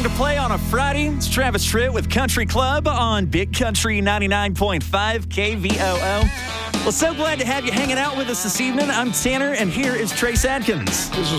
song to play on a Friday. It's Travis Tritt with Country Club on Big Country 99.5 KVOO. Well, so glad to have you hanging out with us this evening. I'm Tanner, and here is Trace Adkins. This is